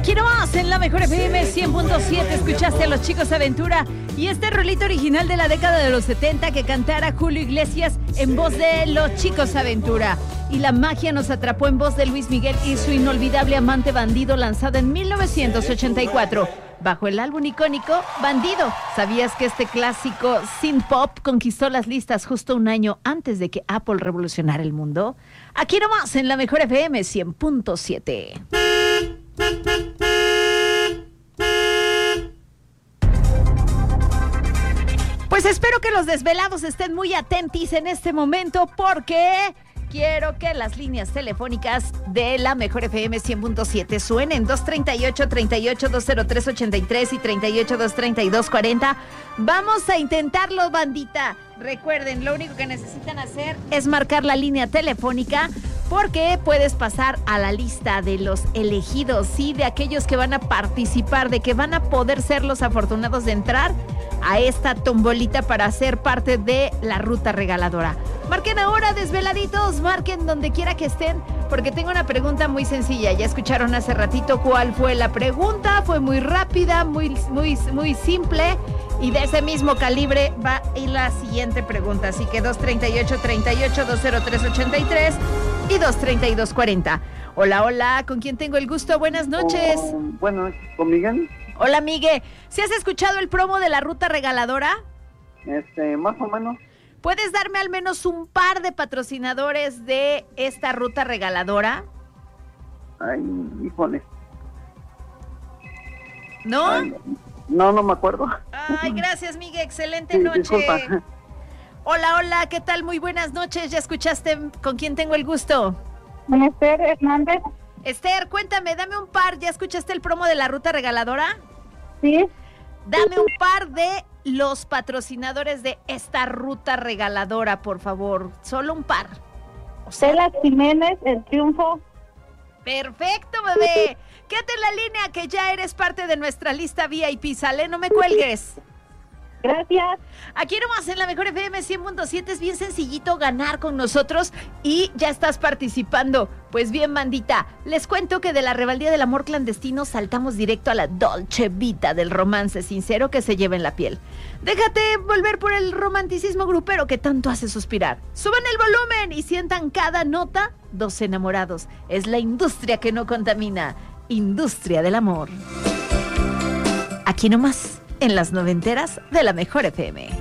Aquí nomás, en la Mejor FM 100.7, escuchaste a los Chicos Aventura y este rolito original de la década de los 70 que cantara Julio Iglesias en voz de los Chicos Aventura. Y la magia nos atrapó en voz de Luis Miguel y su inolvidable Amante Bandido, lanzada en 1984 bajo el álbum icónico Bandido. ¿Sabías que este clásico synth pop conquistó las listas justo un año antes de que Apple revolucionara el mundo? Aquí nomás, en la Mejor FM 100.7. Pues espero que los desvelados estén muy atentos en este momento porque quiero que las líneas telefónicas de la Mejor FM 100.7 suenen 238-203-83 y 38-232-40. Vamos a intentarlo, bandita. Recuerden, lo único que necesitan hacer es marcar la línea telefónica porque puedes pasar a la lista de los elegidos, sí, de aquellos que van a participar, de que van a poder ser los afortunados de entrar a esta tombolita para ser parte de la ruta regaladora. Marquen ahora, desveladitos, marquen donde quiera que estén, porque tengo una pregunta muy sencilla. Ya escucharon hace ratito cuál fue la pregunta, fue muy rápida, muy simple, y de ese mismo calibre va a ir la siguiente pregunta. Así que 238-203-83 y 232-40. Hola, hola, ¿con quién tengo el gusto? Buenas noches. Bueno, ¿con Miguel? Hola, Miguel. ¿Sí has escuchado el promo de la ruta regaladora? Más o menos. ¿Puedes darme al menos un par de patrocinadores de esta ruta regaladora? Ay, híjole. ¿No? Ay, no me acuerdo. Ay, gracias, Miguel. Excelente Sí, noche. disculpa. Hola, hola, ¿qué tal? Muy buenas noches. ¿Ya escuchaste con quién tengo el gusto? Esther Hernández. Esther, cuéntame, dame un par. ¿Ya escuchaste el promo de la ruta regaladora? Sí. Dame un par de los patrocinadores de esta ruta regaladora, por favor. Solo un par. Tela Jiménez, El Triunfo. Perfecto, bebé. Quédate en la línea que ya eres parte de nuestra lista VIP. Sale, no me cuelgues. Gracias. Aquí nomás en la Mejor FM 100.7 es bien sencillito ganar con nosotros y ya estás participando. Pues bien, bandita, les cuento que de la rebeldía del amor clandestino saltamos directo a la dolce vita del romance sincero que se lleva en la piel. Déjate volver por el romanticismo grupero que tanto hace suspirar. Suban el volumen y sientan cada nota dos enamorados. Es la industria que no contamina, industria del amor. Aquí nomás, en las noventeras de la Mejor FM.